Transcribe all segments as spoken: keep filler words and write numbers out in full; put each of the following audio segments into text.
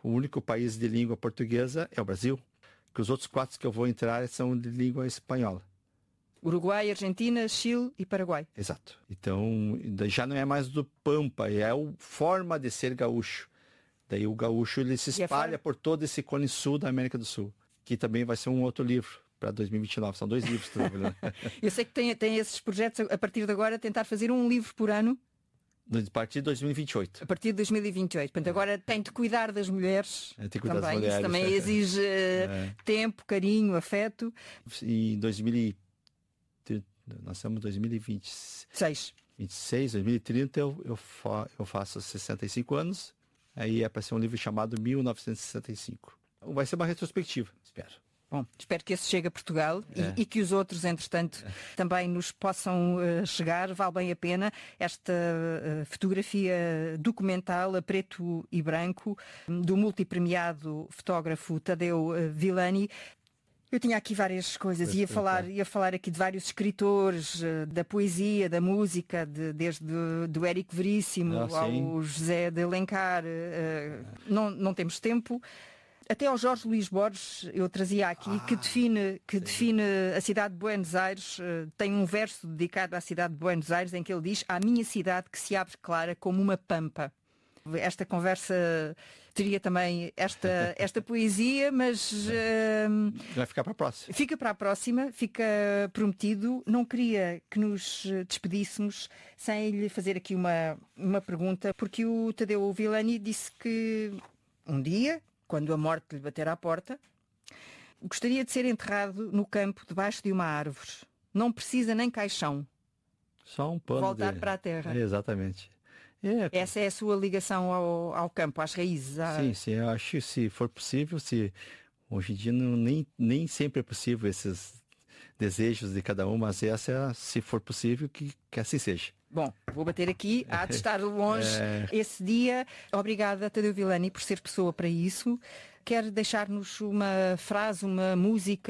o único país de língua portuguesa é o Brasil, que os outros quatro que eu vou entrar são de língua espanhola. Uruguai, Argentina, Chile e Paraguai. Exato. Então, já não é mais do Pampa, é a forma de ser gaúcho. Daí o gaúcho ele se espalha por todo esse cone sul da América do Sul, que também vai ser um outro livro para dois mil e vinte e nove. São dois livros. Eu sei que tem, tem esses projetos, a partir de agora, tentar fazer um livro por ano. A partir de dois mil e vinte e oito. A partir de dois mil e vinte e oito. Portanto, agora tem de cuidar das mulheres. É, tem que cuidar também. das mulheres. Isso também exige é. tempo, carinho, afeto. E em dois mil e trinta, nós estamos em dois mil e vinte e seis. vinte e seis, dois mil e trinta, eu, eu, fa, eu faço sessenta e cinco anos. Aí é para ser um livro chamado mil novecentos e sessenta e cinco. Vai ser uma retrospectiva, espero. Bom, espero que esse chegue a Portugal é. e, e que os outros, entretanto, é. também nos possam uh, chegar. Vale bem a pena esta uh, fotografia documental a preto e branco do multipremiado fotógrafo Tadeu uh, Villani. Eu tinha aqui várias coisas, ia falar, ia falar aqui de vários escritores, uh, da poesia, da música, de, desde do, do Érico Veríssimo ah, ao José de Alencar. Uh, não, não temos tempo. Até ao Jorge Luís Borges eu trazia aqui, ah, que, define, que define a cidade de Buenos Aires, uh, tem um verso dedicado à cidade de Buenos Aires em que ele diz: "A minha cidade que se abre clara como uma pampa." Esta conversa teria também esta, esta poesia, mas... Uh, vai ficar para a próxima. Fica para a próxima, fica prometido. Não queria que nos despedíssemos sem lhe fazer aqui uma, uma pergunta, porque o Tadeu Villani disse que um dia, quando a morte lhe bater à porta, gostaria de ser enterrado no campo, debaixo de uma árvore. Não precisa nem caixão. Só um pano. Voltar de... para a terra. É, exatamente. É. Essa é a sua ligação ao, ao campo, às raízes. À... Sim, sim. Eu acho que se for possível, se hoje em dia não, nem, nem sempre é possível esses desejos de cada um, mas essa é, se for possível, que, que assim seja. Bom, vou bater aqui, há de estar longe é... esse dia. Obrigada, Tadeu Villani, por ser pessoa para isso. Quer deixar-nos uma frase, uma música,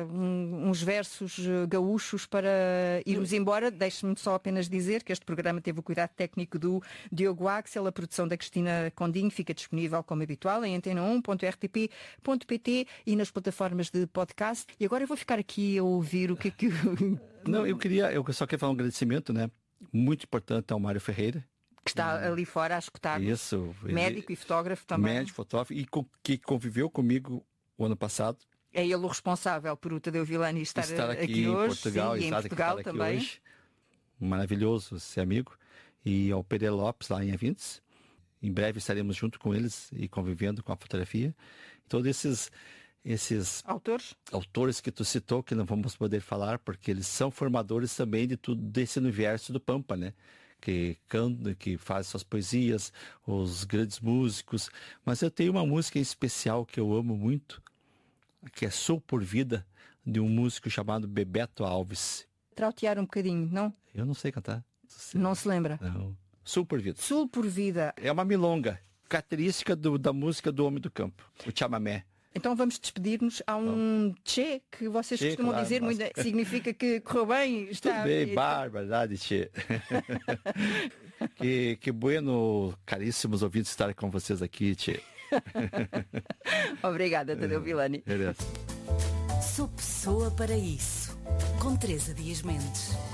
um, uns versos gaúchos para irmos embora? Deixe-me só apenas dizer que este programa teve o cuidado técnico do Diogo Axel, a produção da Cristina Condinho fica disponível como habitual em antena um ponto r t p ponto p t e nas plataformas de podcast. E agora eu vou ficar aqui a ouvir o que é que... Não, eu queria, eu só queria falar um agradecimento, né? Muito importante ao Mário Ferreira, que está ali fora a escutar. Isso. Médico e fotógrafo também. Médico, fotógrafo, e com, que conviveu comigo o ano passado. É ele o responsável por o Tadeu Villani estar, estar aqui, aqui em hoje. Portugal, sim, e em Portugal também. Hoje. Maravilhoso ser amigo. E ao Pereira Lopes, lá em Avintes. Em breve estaremos junto com eles e convivendo com a fotografia. Todos esses... esses autores autores que tu citou, que não vamos poder falar, porque eles são formadores também de tudo desse universo do Pampa, né? Que canta, que faz suas poesias, os grandes músicos. Mas eu tenho uma música em especial que eu amo muito, que é Sou por Vida, de um músico chamado Bebeto Alves. Trautear um bocadinho, não? Eu não sei cantar. Não se lembra? Não. Sul por Vida. Sul por Vida. É uma milonga, característica do, da música do homem do campo, o chamamé. Então vamos despedir-nos. Há um tchê que vocês tchê, costumam claro, dizer, muito, significa que correu bem. Está... Tudo bem, bárbaro, tchê. que, que bueno, caríssimos ouvintes, estar com vocês aqui, tchê. Obrigada, Tadeu Villani. Beleza. Sou pessoa para isso. Com Teresa Dias Mendes.